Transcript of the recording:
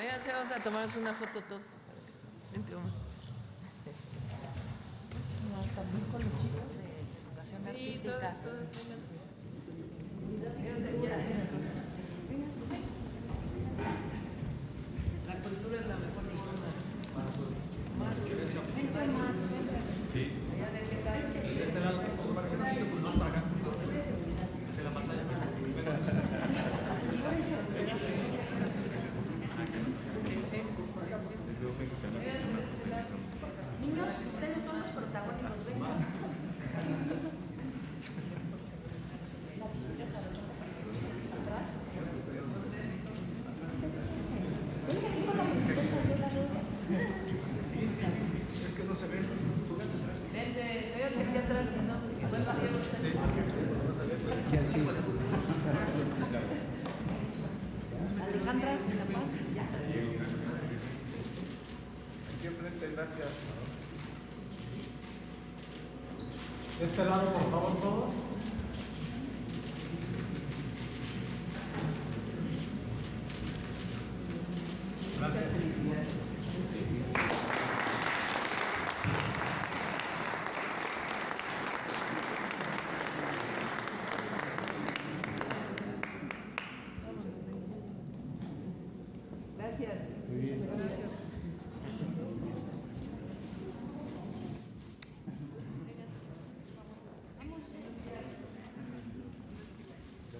Vénganse, vamos a tomarnos una foto todos. Vente, Omar. No, también con los chicos de educación Sí, artística. todos, vénganse. La cultura es la mejor forma. Sí. De este lado, para que no quite, pues más para acá. Hacia la pantalla. Niños, ustedes son los protagónicos, vengan. Sí, es que no se ve. Vente, vénganse aquí atrás, ¿no? Igual va Aquí así. Alejandra, La Paz. Aquí enfrente, gracias. De este lado, por favor, todos. Gracias. Muy bien. Gracias.